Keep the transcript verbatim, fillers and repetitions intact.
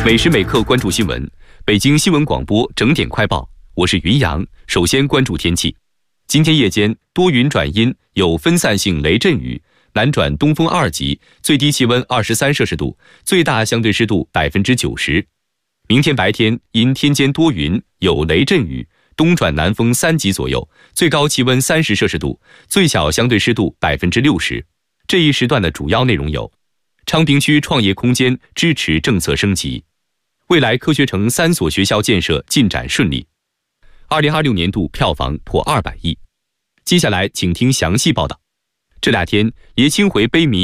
每时每刻关注新闻，北京新闻广播整点快报，我是云阳。首先关注天气，今天夜间多云转阴，有分散性雷阵雨，南转东风二级，最低气温二十三摄氏度，最大相对湿度百分之九十。明天白天因天间多云，有雷阵雨，东转南风三级左右，最高气温三十摄氏度，最小相对湿度百分之六十。这一时段的主要内容有：昌平区创业空间支持政策升级。未来科学城三所学校建设进展顺利。二零二六年度票房破二百亿。接下来请听详细报道。这两天，爷青回悲迷